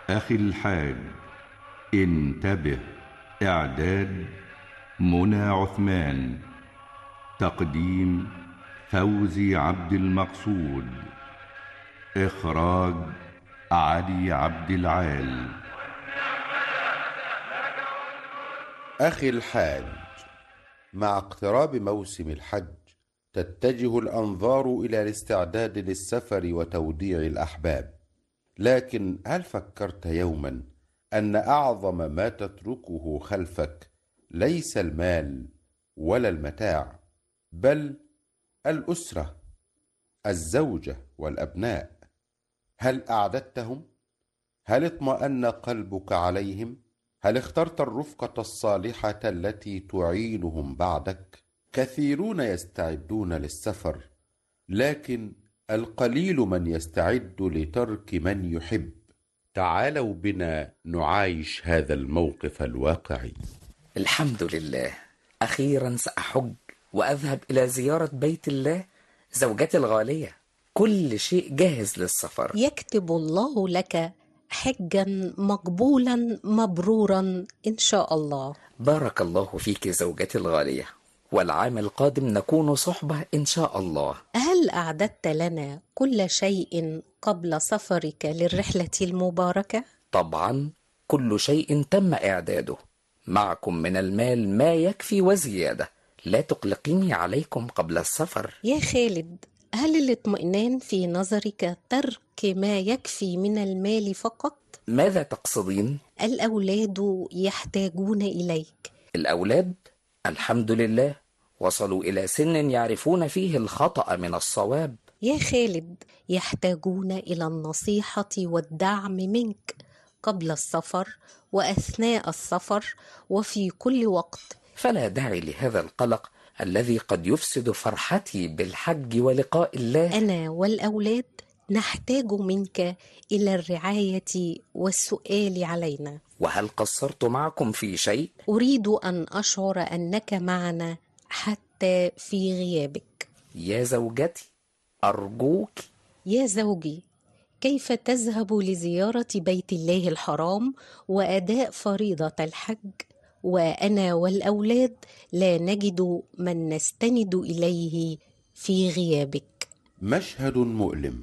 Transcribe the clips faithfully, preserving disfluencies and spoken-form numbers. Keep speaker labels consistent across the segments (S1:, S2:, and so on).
S1: أخي الحاج انتبه. إعداد منى عثمان. تقديم فوزي عبد المقصود. إخراج علي عبد العال.
S2: أخي الحاج، مع اقتراب موسم الحج تتجه الأنظار إلى الاستعداد للسفر وتوديع الأحباب. لكن هل فكرت يوما أن أعظم ما تتركه خلفك ليس المال ولا المتاع، بل الأسرة، الزوجة والأبناء؟ هل أعددتهم؟ هل اطمأن قلبك عليهم؟ هل اخترت الرفقة الصالحة التي تعينهم بعدك؟ كثيرون يستعدون للسفر، لكن القليل من يستعد لترك من يحب. تعالوا بنا نعايش هذا الموقف الواقعي.
S3: الحمد لله، أخيرا سأحج وأذهب إلى زيارة بيت الله. زوجتي الغالية، كل شيء جاهز للسفر.
S4: يكتب الله لك حجا مقبولا مبرورا إن شاء الله.
S3: بارك الله فيك زوجتي الغالية، والعام القادم نكون صحبة إن شاء الله.
S4: هل أعددت لنا كل شيء قبل سفرك للرحلة المباركة؟
S3: طبعا، كل شيء تم إعداده. معكم من المال ما يكفي وزيادة. لا تقلقيني عليكم قبل السفر.
S4: يا خالد، هل الاطمئنان في نظرك ترك ما يكفي من المال فقط؟
S3: ماذا تقصدين؟
S4: الأولاد يحتاجون إليك.
S3: الأولاد؟ الحمد لله، وصلوا إلى سن يعرفون فيه الخطأ من الصواب.
S4: يا خالد، يحتاجون إلى النصيحة والدعم منك قبل السفر وأثناء السفر وفي كل وقت.
S3: فلا داعي لهذا القلق الذي قد يفسد فرحتي بالحج ولقاء الله.
S4: أنا والأولاد نحتاج منك إلى الرعاية والسؤال علينا.
S3: وهل قصرت معكم في شيء؟
S4: أريد أن أشعر أنك معنا حتى في غيابك.
S3: يا زوجتي، أرجوك.
S4: يا زوجي، كيف تذهب لزيارة بيت الله الحرام وأداء فريضة الحج وأنا والأولاد لا نجد من نستند إليه في غيابك؟
S2: مشهد مؤلم،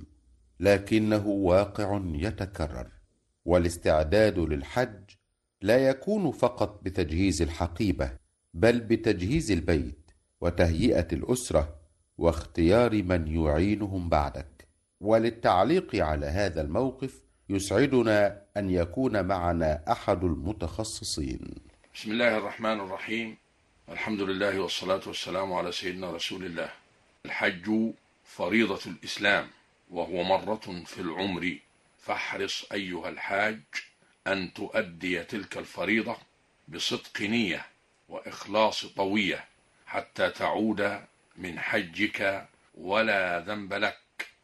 S2: لكنه واقع يتكرر. والاستعداد للحج لا يكون فقط بتجهيز الحقيبة، بل بتجهيز البيت وتهيئة الأسرة واختيار من يعينهم بعدك. وللتعليق على هذا الموقف يسعدنا أن يكون معنا أحد المتخصصين.
S5: بسم الله الرحمن الرحيم، الحمد لله والصلاة والسلام على سيدنا رسول الله. الحج فريضة الإسلام، وهو مرة في العمر، فاحرص أيها الحاج أن تؤدي تلك الفريضة بصدق نية وإخلاص طوية حتى تعود من حجك ولا ذنب لك،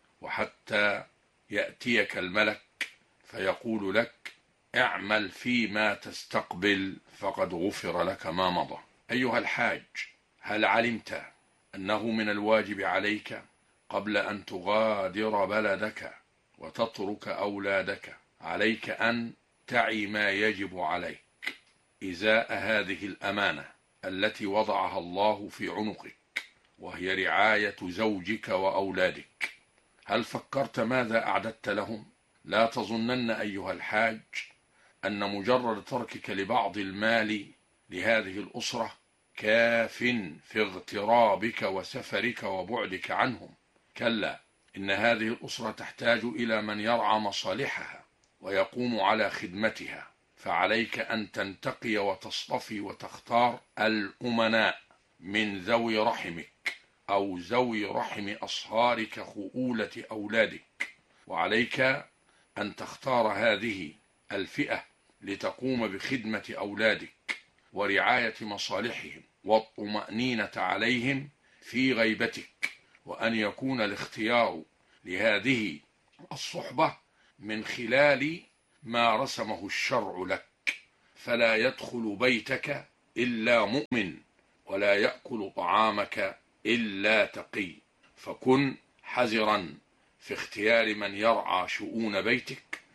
S5: وحتى يأتيك الملك فيقول لك: اعمل فيما تستقبل فقد غفر لك ما مضى. أيها الحاج، هل علمت أنه من الواجب عليك قبل أن تغادر بلدك وتترك أولادك عليك أن تعي ما يجب عليك إزاء هذه الأمانة التي وضعها الله في عنقك، وهي رعاية زوجك وأولادك؟ هل فكرت ماذا أعددت لهم؟ لا تظنن أيها الحاج أن مجرد تركك لبعض المال لهذه الأسرة كاف في اغترابك وسفرك وبعدك عنهم. كلا، إن هذه الأسرة تحتاج إلى من يرعى مصالحها ويقوم على خدمتها، فعليك أن تنتقي وتصطفي وتختار الأمناء من ذوي رحمك أو ذوي رحم أصهارك خؤولة أولادك، وعليك أن تختار هذه الفئة لتقوم بخدمة أولادك ورعاية مصالحهم والطمأنينة عليهم في غيبتك، وأن يكون الاختيار لهذه الصحبة من خلال ما رسمه الشرع لك. فلا يدخل بيتك إلا مؤمن، ولا يأكل طعامك إلا تقي، فكن حذرا في اختيار من يرعى شؤون بيتك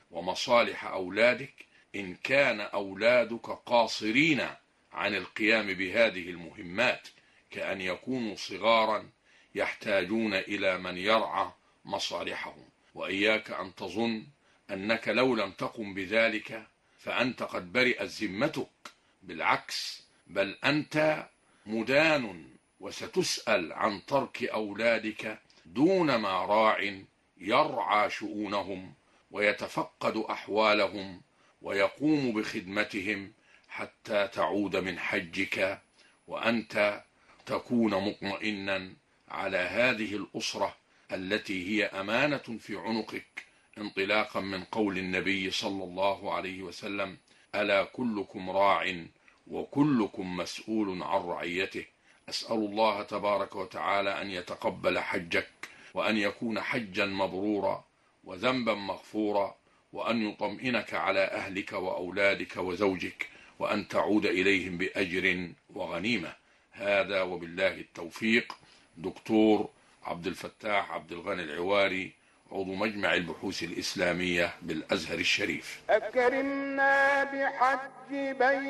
S5: ومصالح أولادك إن كان أولادك قاصرين عن القيام بهذه المهمات، كأن يكونوا صغارا يحتاجون إلى من يرعى مصالحهم. وإياك أن تظن أنك لو لم تقم بذلك فأنت قد برئت ذمتك، بالعكس، بل أنت مدان وستسأل عن ترك أولادك دون ما راع يرعى شؤونهم ويتفقد أحوالهم ويقوم بخدمتهم حتى تعود من حجك وأنت تكون مطمئنا على هذه الأسرة التي هي أمانة في عنقك، انطلاقا من قول النبي صلى الله عليه وسلم: ألا كلكم راع وكلكم مسؤول عن رعيته. أسأل الله تبارك وتعالى أن يتقبل حجك، وأن يكون حجا مبرورا وذنبا مغفورا، وأن يطمئنك على أهلك وأولادك وزوجك، وأن تعود إليهم بأجر وغنيمة. هذا وبالله التوفيق. دكتور عبد الفتاح عبد الغني العواري، عضو مجمع البحوث الإسلامية بالأزهر الشريف.
S6: أكرمنا بحج بيت